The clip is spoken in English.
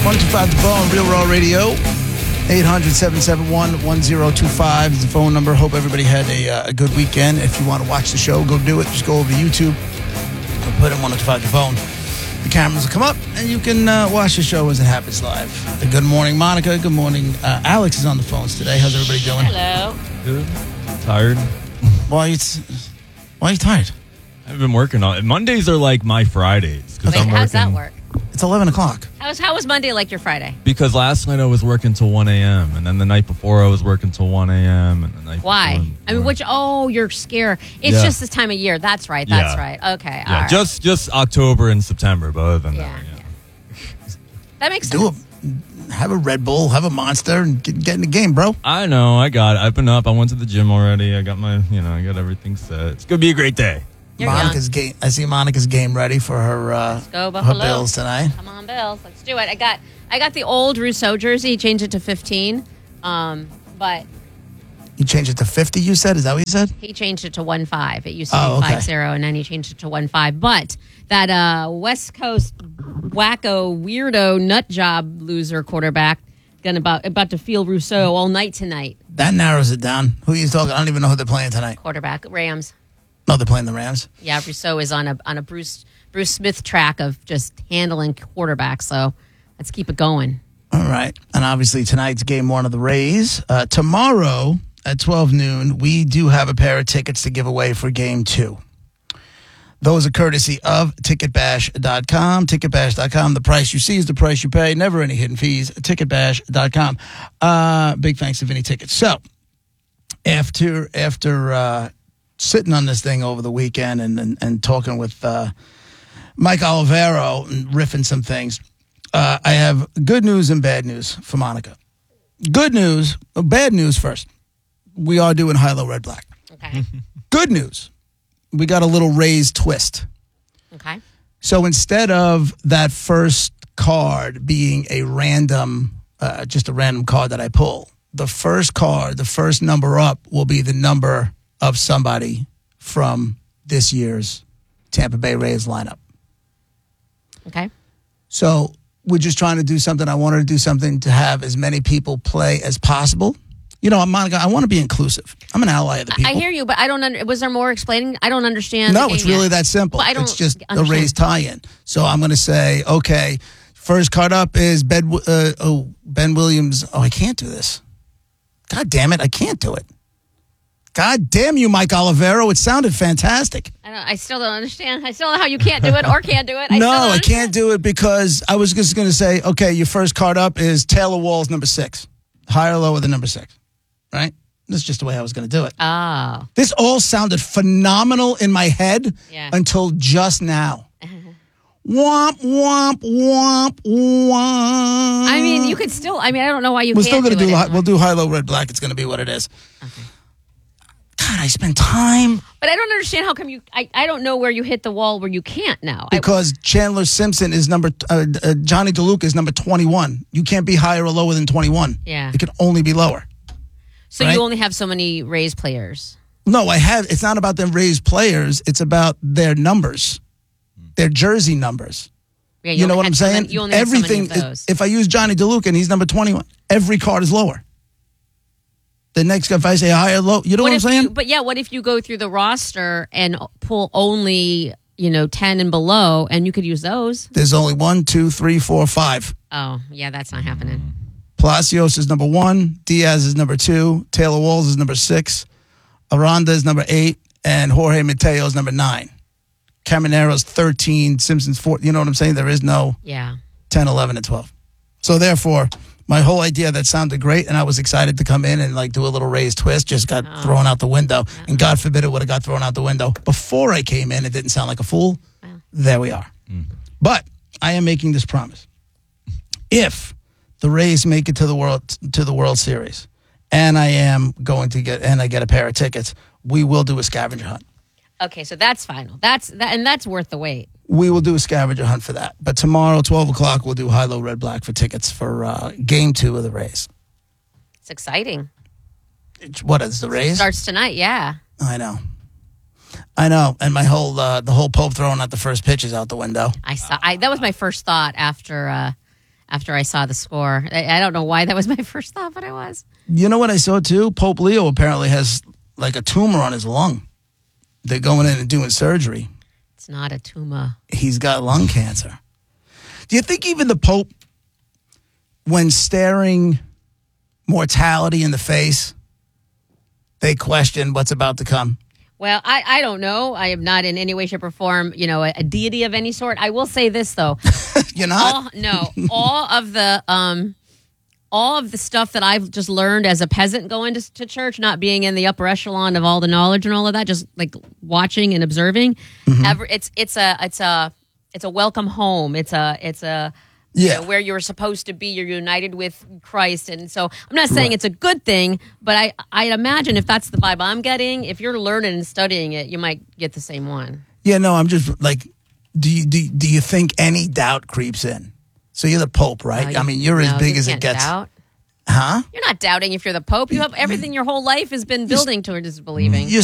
125 The Bone, Real Raw Radio. 800-771-1025 is the phone number. Hope everybody had a good weekend. If you want to watch the show, go do it. Just go over to YouTube and put in 125 The Bone. The cameras will come up, and you can watch the show as it happens live. Good morning, Monica. Good morning. Alex is on the phones today. How's everybody doing? Hello. Good. Tired. Why are you tired? I've been working on it. Mondays are like my Fridays. Wait, I'm how does that working- work? It's 11 o'clock. How was Monday like your Friday? Because last night I was working till 1 a.m. and then the night before I was working till 1 a.m. and the night Why? before- You're scared. It's Yeah. just this time of year. That's right. That's Yeah. right. Okay. Yeah, all right. just October and September, but other than Yeah, that, yeah. That makes sense. Have a Red Bull, have a Monster, and get in the game, bro. I know, I got it. I've been up. I went to the gym already. I got I got everything set. It's gonna be a great day. You're Monica's game. I see Monica's game ready for her go, her Buffalo. Bills tonight. Come on, Bills. Let's do it. I got the old Rousseau jersey. He changed it to 15. But You changed it to 50, you said? Is that what you said? he changed it to 1-5. It used to be okay. 5-0, and then he changed it to 1-5. But that West Coast wacko weirdo nut job loser quarterback about to field Rousseau all night tonight. That narrows it down. Who are you talking? I don't even know who they're playing tonight. Quarterback Rams. No, they're playing the Rams. Yeah, Rousseau is on a Bruce Smith track of just handling quarterbacks. So let's keep it going. All right. And obviously tonight's game one of the Rays. Tomorrow at 12 noon, we do have a pair of tickets to give away for game two. Those are courtesy of ticketbash.com. Ticketbash.com. The price you see is the price you pay. Never any hidden fees. Ticketbash.com. Big thanks to Vinny Tickets. So after sitting on this thing over the weekend and talking with Mike Olivero and riffing some things, I have good news and bad news for Monica. Good news, bad news first. We are doing high, low, red, black. Okay. Good news. We got a little Rays twist. Okay. So instead of that first card being a random, just a random card that I pull, the first card, the first number up will be the number of somebody from this year's Tampa Bay Rays lineup. Okay. So we're just trying to do something. I wanted to do something to have as many people play as possible. You know, Monica, I want to be inclusive. I'm an ally of the people. I hear you, but I don't. Was there more explaining? I don't understand. No, the it's game really yet. that simple. Well, I don't It's just the understand. Rays tie-in. So I'm going to say, okay, first card up is Ben Williams. Oh, I can't do this. God damn it, I can't do it. God damn you, Mike Olivero. It sounded fantastic. I still don't understand. I still don't know how you can't do it or can't do it. No, I can't do it because I was just going to say, okay, your first card up is Taylor Walls, number 6. Higher or lower than number 6, right? That's just the way I was going to do it. Oh. This all sounded phenomenal in my head until just now. Womp, womp, womp, womp. I mean, you could still. I mean, I don't know why you We're can't still going to do. it. We'll do high, low, red, black. It's going to be what it is. Okay. God, I spent time But I don't understand how come you. I don't know where you hit the wall where you can't now. because Chandler Simpson is number. Johnny DeLuca is number 21. You can't be higher or lower than 21. Yeah. It can only be lower. So right? you only have so many Rays players. No, I have. It's not about them Rays players. It's about their numbers, their jersey numbers. Yeah, You know what I'm saying? You only have so many of those. If I use Johnny DeLuca and he's number 21, every card is lower. The next, if I say higher, low, you know what I'm saying? What if you go through the roster and pull only 10 and below, and you could use those? There's only 1, 2, 3, 4, 5. Oh, yeah, that's not happening. Palacios is number 1, Diaz is number 2, Taylor Walls is number 6, Aranda is number 8, and Jorge Mateo is number 9. Camanero's 13, Simpson's 4. You know what I'm saying? There is no 10, 11, and 12. So therefore, my whole idea that sounded great, and I was excited to come in and like do a little Rays twist, just got thrown out the window. And God forbid it would have got thrown out the window. Before I came in, it didn't sound like a fool. There we are. But I am making this promise. If the Rays make it to the World Series, and I get a pair of tickets, we will do a scavenger hunt. Okay, so that's final. That's worth the wait. We will do a scavenger hunt for that. But tomorrow, 12 o'clock, we'll do high, low, red, black for tickets for game 2 of the Rays. It's exciting. What is the Rays? Starts tonight, yeah. I know. And my whole the whole Pope throwing out the first pitch is out the window. That was my first thought after after I saw the score. I don't know why that was my first thought, but it was. You know what I saw too? Pope Leo apparently has like a tumor on his lung. They're going in and doing surgery. It's not a tumor. He's got lung cancer. Do you think even the Pope, when staring mortality in the face, they question what's about to come? Well, I don't know. I am not in any way, shape, or form, a deity of any sort. I will say this though. You're not? All of the stuff that I've just learned as a peasant going to church, not being in the upper echelon of all the knowledge and all of that, just like watching and observing. It's a welcome home. It's a where you're supposed to be. You're united with Christ, and so I'm not saying it's a good thing, but I imagine if that's the vibe I'm getting, if you're learning and studying it, you might get the same one. Yeah, no, I'm just like, do you think any doubt creeps in? So you're the Pope, right? I mean, you're as big as it gets. Doubt. Huh? You're not doubting if you're the Pope. You have everything your whole life has been building towards believing. You're